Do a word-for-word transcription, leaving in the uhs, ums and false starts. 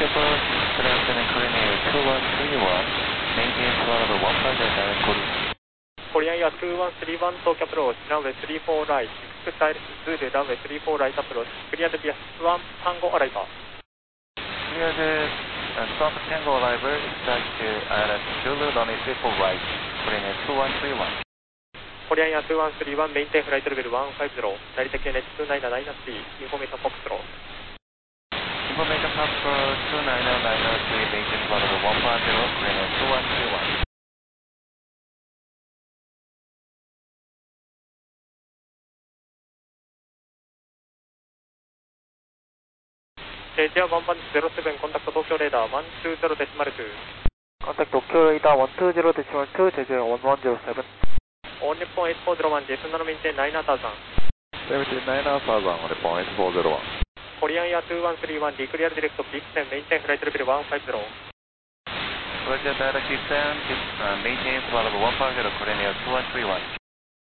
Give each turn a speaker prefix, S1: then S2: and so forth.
S1: Kepler, good afternoon, Korean two one three one, maintain throttle one five zero direct code.
S2: Korean Air two one three one Tokyo approach, runway three four right, six style Zulu, runway three four right approach, cleared via Swan Tango arrival.
S1: Cleared uh, Swan Tango arrival, exact uh, I L S Zulu, runway three four right, Korean Air two one three one.
S2: Korean Air two one three one, maintain flight level one five zero, Narita K N H two nine nine three, information Foxtrot.
S1: Information Foxtrot two nine nine three, maintain throttle one five zero, Korean Air two one three one.
S2: Asia one one zero seven, contact Tokyo radar one two zero decimal two.
S3: Contact Tokyo radar one two zero decimal two, Jeju one one zero seven.
S2: On Nippon eight four zero one, Jason maintain nine thousand.
S4: Maintain nine thousand on Nippon eight four zero one.
S2: Korean Air two one three one, declare direct to Big ten, maintain flight level one five zero.
S1: Roger, direct descent, uh, maintain throttle one five zero, Korean Air two one three one.